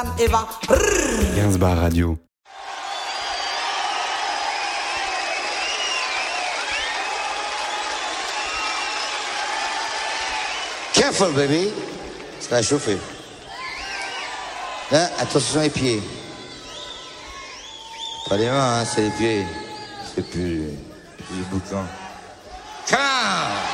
Eva. Gainsbar Radio. Careful, baby. Ça va chauffer. Là, attention les pieds. Pas les mains, hein, c'est les pieds. C'est plus les bouquins. Come on!